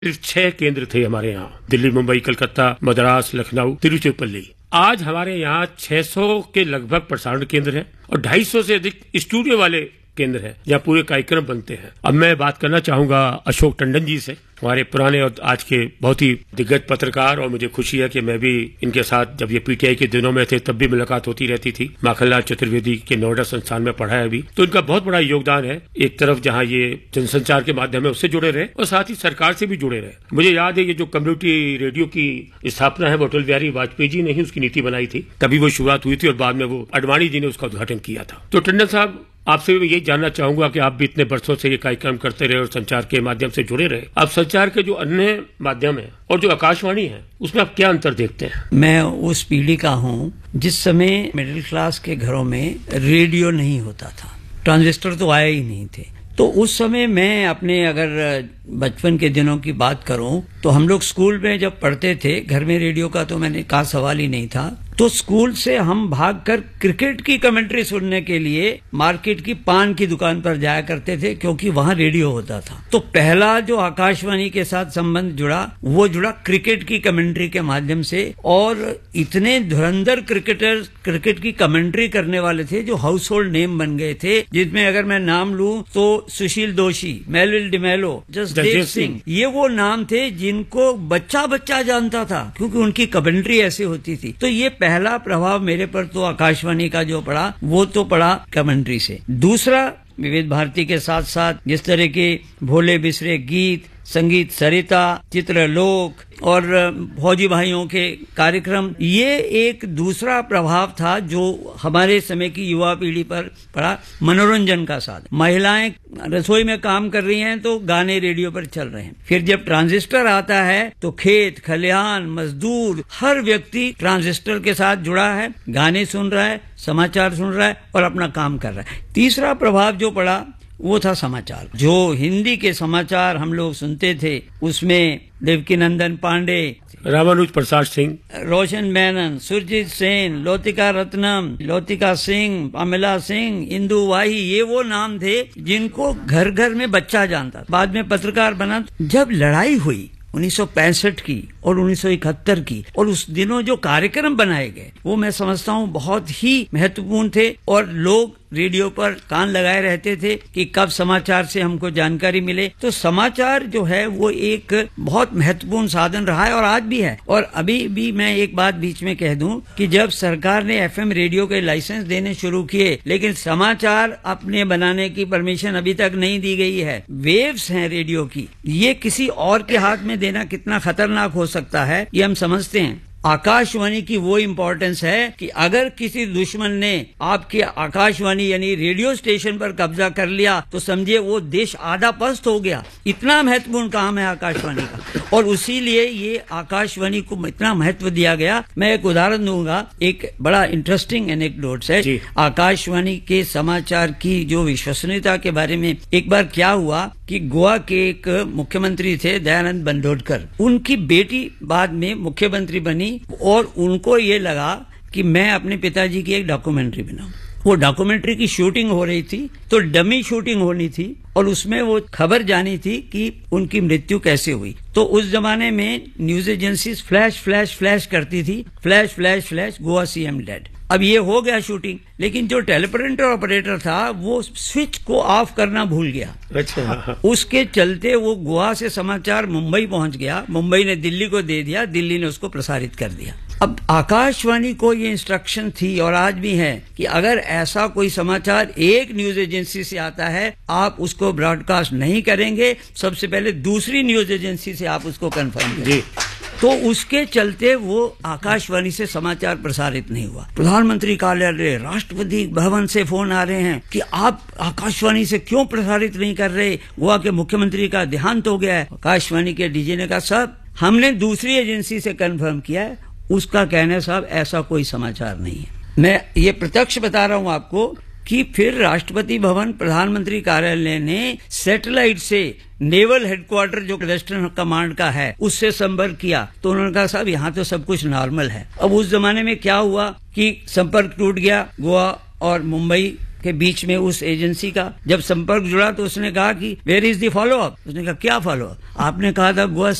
सिर्फ 6 केंद्र थे हमारे यहाँ, दिल्ली, मुंबई, कलकत्ता, मद्रास, लखनऊ, तिरुचिरापल्ली। आज हमारे यहाँ 600 के लगभग प्रसारण केंद्र हैं और 250 से अधिक स्टूडियो वाले केंद्र है जहाँ पूरे कार्यक्रम बनते हैं। अब मैं बात करना चाहूंगा अशोक टंडन जी से, हमारे पुराने और आज के बहुत ही दिग्गज पत्रकार, और मुझे खुशी है कि मैं भी इनके साथ जब ये पीटीआई के दिनों में थे तब भी मुलाकात होती रहती थी। माखनलाल चतुर्वेदी के नोएडा संस्थान में पढ़ा है अभी, तो इनका बहुत बड़ा योगदान है। एक तरफ जहाँ ये जनसंचार के माध्यम में उससे जुड़े रहे और साथ ही सरकार से भी जुड़े रहे। मुझे याद है ये जो कम्युनिटी रेडियो की स्थापना है वो अटल बिहारी वाजपेयी जी ने ही उसकी नीति बनाई थी, तभी वो शुरुआत हुई थी और बाद में वो अडवाणी जी ने उसका उद्घाटन किया था। तो टंडन साहब, आपसे भी यही जानना चाहूंगा कि आप भी इतने वर्षों से ये कार्यक्रम करते रहे और संचार के माध्यम से जुड़े रहे, आप संचार के जो अन्य माध्यम है और जो आकाशवाणी है उसमें आप क्या अंतर देखते हैं? मैं उस पीढ़ी का हूँ जिस समय मिडिल क्लास के घरों में रेडियो नहीं होता था, ट्रांजिस्टर तो आया ही नहीं थे। तो उस समय मैं अपने अगर बचपन के दिनों की बात करूं तो हम लोग स्कूल में जब पढ़ते थे, घर में रेडियो का तो मैंने कहा सवाल ही नहीं था, तो स्कूल से हम भागकर क्रिकेट की कमेंट्री सुनने के लिए मार्केट की पान की दुकान पर जाया करते थे, क्योंकि वहां रेडियो होता था। तो पहला जो आकाशवाणी के साथ संबंध जुड़ा वो जुड़ा क्रिकेट की कमेंट्री के माध्यम से, और इतने धुरंधर क्रिकेटर क्रिकेट की कमेंट्री करने वाले थे जो हाउस होल्ड नेम बन गए थे, जिसमें अगर मैं नाम लूं तो सुशील दोषी, मेलविल डिमेलो, जसदेव सिंह, ये वो नाम थे जिनको बच्चा बच्चा जानता था, क्योंकि उनकी कमेंट्री ऐसी होती थी। तो ये पहला प्रभाव मेरे पर तो आकाशवाणी का जो पड़ा वो तो पड़ा कमेंट्री से। दूसरा, विविध भारती के साथ साथ जिस तरह के भोले बिसरे गीत, संगीत सरिता, चित्रलोक और फौजी भाइयों के कार्यक्रम, ये एक दूसरा प्रभाव था जो हमारे समय की युवा पीढ़ी पर पड़ा। मनोरंजन का साधन, महिलाएं रसोई में काम कर रही हैं तो गाने रेडियो पर चल रहे हैं। फिर जब ट्रांजिस्टर आता है तो खेत खलिहान, मजदूर, हर व्यक्ति ट्रांजिस्टर के साथ जुड़ा है, गाने सुन रहा है, समाचार सुन रहा है और अपना काम कर रहा है। तीसरा प्रभाव जो पड़ा वो था समाचार। जो हिंदी के समाचार हम लोग सुनते थे उसमें देवकीनंदन पांडे, रामानुज प्रसाद सिंह, रोशन मेनन, सुरजीत सेन, लौतिका रत्नम, लौतिका सिंह, अमिला सिंह, इंदु वाही, ये वो नाम थे जिनको घर घर में बच्चा जानता। बाद में पत्रकार बना। जब लड़ाई हुई 1965 की और 1971 की, और उस दिनों जो कार्यक्रम बनाए गए वो मैं समझता हूँ बहुत ही महत्वपूर्ण थे, और लोग रेडियो पर कान लगाए रहते थे कि कब समाचार से हमको जानकारी मिले। तो समाचार जो है वो एक बहुत महत्वपूर्ण साधन रहा है और आज भी है। और अभी भी मैं एक बात बीच में कह दूं कि जब सरकार ने एफएम रेडियो के लाइसेंस देने शुरू किए, लेकिन समाचार अपने बनाने की परमिशन अभी तक नहीं दी गई है। वेव्स हैं रेडियो की, ये किसी और के हाथ में देना कितना खतरनाक हो सकता है ये हम समझते हैं। आकाशवाणी की वो इम्पोर्टेंस है कि अगर किसी दुश्मन ने आपके आकाशवाणी यानी रेडियो स्टेशन पर कब्जा कर लिया तो समझिए वो देश आधा पस्त हो गया। इतना महत्वपूर्ण काम है आकाशवाणी का, और उसीलिए ये आकाशवाणी को इतना महत्व दिया गया। मैं एक उदाहरण दूंगा, एक बड़ा इंटरेस्टिंग एनेक्डोट्स है आकाशवाणी के समाचार की जो विश्वसनीयता के बारे में। एक बार क्या हुआ कि गोवा के एक मुख्यमंत्री थे दयानंद बंदोडकर, उनकी बेटी बाद में मुख्यमंत्री बनी और उनको ये लगा कि मैं अपने पिताजी की एक डॉक्यूमेंट्री बनाऊं। वो डॉक्यूमेंट्री की शूटिंग हो रही थी, तो डमी शूटिंग होनी थी और उसमें वो खबर जानी थी कि उनकी मृत्यु कैसे हुई। तो उस जमाने में news agencies flash flash flash करती थी, flash flash flash, Goa CM dead. अब ये हो गया शूटिंग, लेकिन जो टेलीप्रिंटर ऑपरेटर था वो स्विच को ऑफ करना भूल गया। अच्छा। उसके चलते वो गोवा से समाचार मुंबई पहुंच गया, मुंबई ने दिल्ली को दे दिया, दिल्ली ने उसको प्रसारित कर दिया। अब आकाशवाणी को ये इंस्ट्रक्शन थी और आज भी है कि अगर ऐसा कोई समाचार एक न्यूज एजेंसी से आता है आप उसको ब्रॉडकास्ट नहीं करेंगे, सबसे पहले दूसरी न्यूज एजेंसी से आप उसको कंफर्म करेंगे। तो उसके चलते वो आकाशवाणी से समाचार प्रसारित नहीं हुआ। प्रधानमंत्री कार्यालय, राष्ट्रपति भवन से फोन आ रहे हैं कि आप आकाशवाणी से क्यों प्रसारित नहीं कर रहे, गोवा के मुख्यमंत्री का देहांत हो गया है। आकाशवाणी के डीजी ने कहा साहब हमने दूसरी एजेंसी से कंफर्म किया है, उसका कहना है साहब ऐसा कोई समाचार नहीं है। मैं ये प्रत्यक्ष बता रहा हूं आपको कि फिर राष्ट्रपति भवन, प्रधानमंत्री कार्यालय ने सैटेलाइट से नेवल हेडक्वार्टर जो वेस्टर्न कमांड का है उससे संपर्क किया, तो उन्होंने कहा साहब यहाँ तो सब कुछ नॉर्मल है। अब उस जमाने में क्या हुआ कि संपर्क टूट गया गोवा और मुंबई के बीच में उस एजेंसी का जब संपर्क जुड़ा तो उसने कहा कि where is the follow up. उसने कहा क्या फॉलो अप? आपने कहा था गोवा